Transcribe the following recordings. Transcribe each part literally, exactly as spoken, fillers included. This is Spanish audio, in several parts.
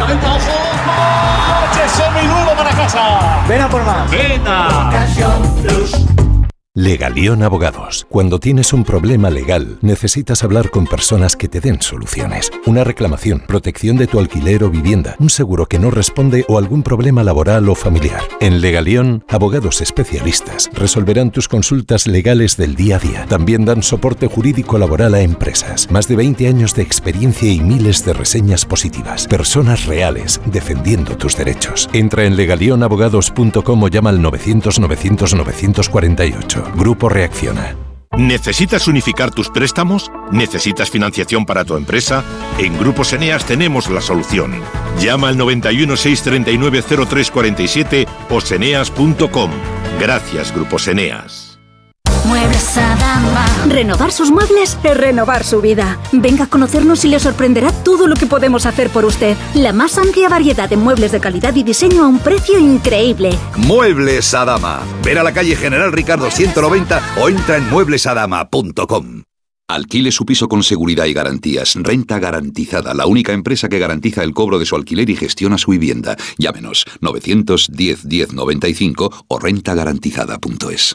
¡Venga, ojo! ¡Coche seminuevo para casa! ¡Ven a por más! ¡Venga! Legalión Abogados. Cuando tienes un problema legal, necesitas hablar con personas que te den soluciones. Una reclamación, protección de tu alquiler o vivienda, un seguro que no responde o algún problema laboral o familiar. En Legalión, abogados especialistas resolverán tus consultas legales del día a día. También dan soporte jurídico laboral a empresas. Más de veinte años de experiencia y miles de reseñas positivas. Personas reales defendiendo tus derechos. Entra en legalion abogados punto com o llama al novecientos novecientos novecientos cuarenta y ocho. Grupo Reacciona. ¿Necesitas unificar tus préstamos? ¿Necesitas financiación para tu empresa? En Grupos Eneas tenemos la solución. Llama al noventa y uno, seiscientos treinta y nueve, cero tres cuarenta y siete o seneas punto com. Gracias, Grupos Eneas. Muebles Adama. Renovar sus muebles es renovar su vida. Venga a conocernos y le sorprenderá todo lo que podemos hacer por usted. La más amplia variedad de muebles de calidad y diseño a un precio increíble. Muebles Adama. Ven a la calle General Ricardo ciento noventa o entra en muebles adama punto com. Alquile su piso con seguridad y garantías. Renta Garantizada, la única empresa que garantiza el cobro de su alquiler y gestiona su vivienda. Llámenos novecientos diez, diez noventa y cinco o renta garantizada punto es.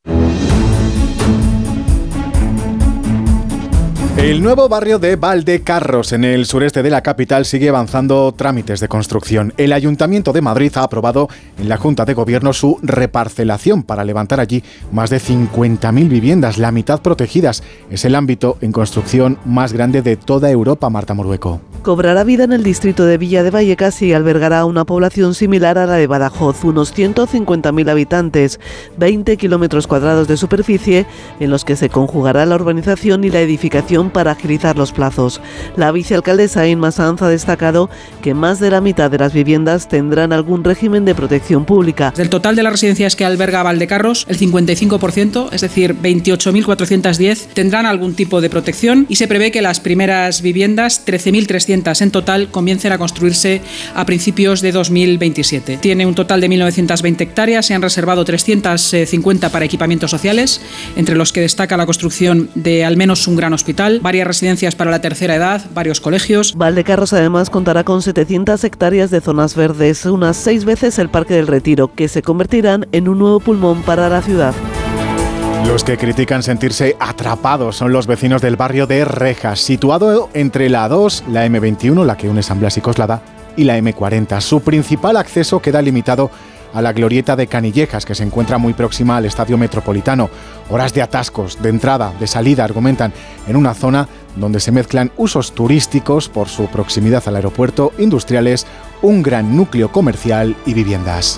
El nuevo barrio de Valdecarros, en el sureste de la capital, sigue avanzando trámites de construcción. El Ayuntamiento de Madrid ha aprobado en la Junta de Gobierno su reparcelación para levantar allí más de cincuenta mil viviendas, la mitad protegidas. Es el ámbito en construcción más grande de toda Europa, Marta Morueco. Cobrará vida en el distrito de Villa de Vallecas y albergará una población similar a la de Badajoz, unos ciento cincuenta mil habitantes, veinte kilómetros cuadrados de superficie en los que se conjugará la urbanización y la edificación para agilizar los plazos. La vicealcaldesa Inma Sanz ha destacado que más de la mitad de las viviendas tendrán algún régimen de protección pública. Del total de las residencias que alberga Valdecarros, el cincuenta y cinco por ciento, es decir, veintiocho mil cuatrocientos diez, tendrán algún tipo de protección y se prevé que las primeras viviendas, trece mil trescientas en total, comiencen a construirse a principios de dos mil veintisiete. Tiene un total de mil novecientas veinte hectáreas, se han reservado trescientas cincuenta para equipamientos sociales, entre los que destaca la construcción de al menos un gran hospital, varias residencias para la tercera edad, varios colegios. Valdecarros además contará con setecientas hectáreas de zonas verdes, unas seis veces el Parque del Retiro, que se convertirán en un nuevo pulmón para la ciudad. Los que critican sentirse atrapados son los vecinos del barrio de Rejas, situado entre la A dos, la eme veintiuno, la que une San Blas y Coslada, y la eme cuarenta. Su principal acceso queda limitado a la glorieta de Canillejas, que se encuentra muy próxima al Estadio Metropolitano. Horas de atascos, de entrada, de salida, argumentan, en una zona donde se mezclan usos turísticos por su proximidad al aeropuerto, industriales, un gran núcleo comercial y viviendas.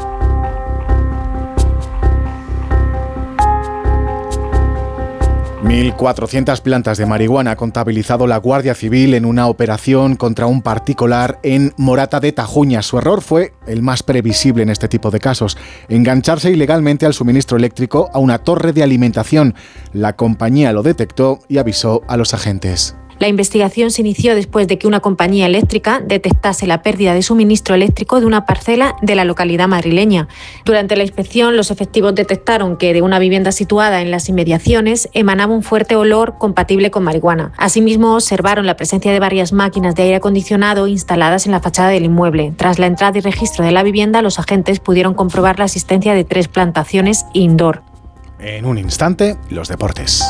mil cuatrocientas plantas de marihuana ha contabilizado la Guardia Civil en una operación contra un particular en Morata de Tajuña. Su error fue el más previsible en este tipo de casos: engancharse ilegalmente al suministro eléctrico a una torre de alimentación. La compañía lo detectó y avisó a los agentes. La investigación se inició después de que una compañía eléctrica detectase la pérdida de suministro eléctrico de una parcela de la localidad madrileña. Durante la inspección, los efectivos detectaron que de una vivienda situada en las inmediaciones emanaba un fuerte olor compatible con marihuana. Asimismo, observaron la presencia de varias máquinas de aire acondicionado instaladas en la fachada del inmueble. Tras la entrada y registro de la vivienda, los agentes pudieron comprobar la existencia de tres plantaciones indoor. En un instante, los deportes.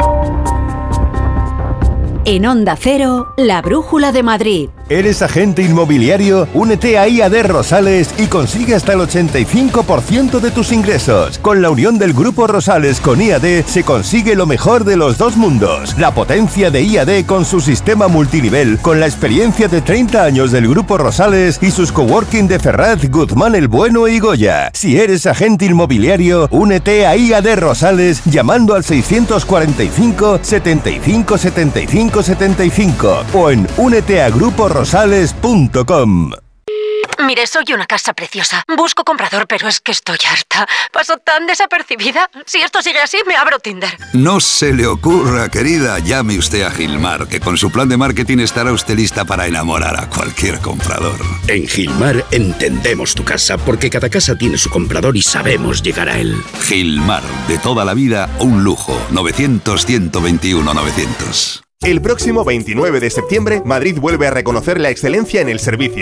En Onda Cero, la Brújula de Madrid. ¿Eres agente inmobiliario? Únete a I A D Rosales y consigue hasta el ochenta y cinco por ciento de tus ingresos. Con la unión del Grupo Rosales con I A D se consigue lo mejor de los dos mundos. La potencia de I A D con su sistema multinivel, con la experiencia de treinta años del Grupo Rosales y sus coworking de Ferraz, Guzmán el Bueno y Goya. Si eres agente inmobiliario, únete a I A D Rosales llamando al seiscientos cuarenta y cinco, setenta y cinco, setenta y cinco, setenta y cinco o en únete a grupo rosales punto com. Mire, soy una casa preciosa. Busco comprador, pero es que estoy harta. Paso tan desapercibida. Si esto sigue así, me abro Tinder. No se le ocurra, querida. Llame usted a Gilmar, que con su plan de marketing estará usted lista para enamorar a cualquier comprador. En Gilmar entendemos tu casa, porque cada casa tiene su comprador y sabemos llegar a él. Gilmar, de toda la vida, un lujo. novecientos, ciento veintiuno, novecientos. El próximo veintinueve de septiembre, Madrid vuelve a reconocer la excelencia en el servicio.